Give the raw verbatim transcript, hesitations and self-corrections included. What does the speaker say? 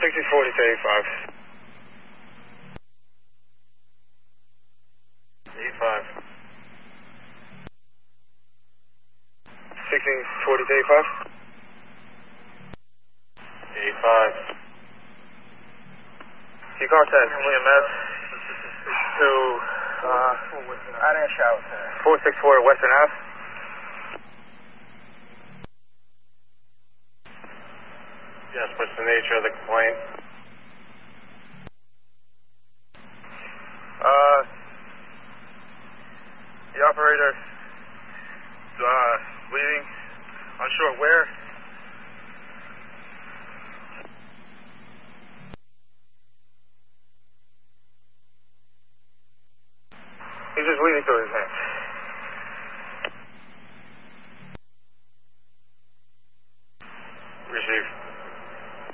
sixty forty to eighty-five. eighty-five. sixteen forty to eighty-five. eighty-five. You contact William S. to uh, four six four Western Ave. Yes, what's the nature of the complaint? Uh, the operator uh, bleeding, unsure where. He's just bleeding through his hands.